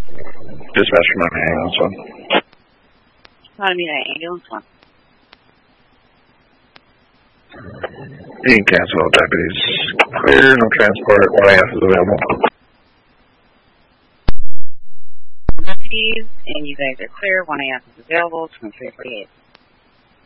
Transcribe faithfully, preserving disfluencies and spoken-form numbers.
Dispatch from my ambulance one. How to meet an ambulance one? You can cancel all deputies. Clear, no transport, one A F is available. Deputies, and you guys are clear, one A F is available, twenty-three forty-eight.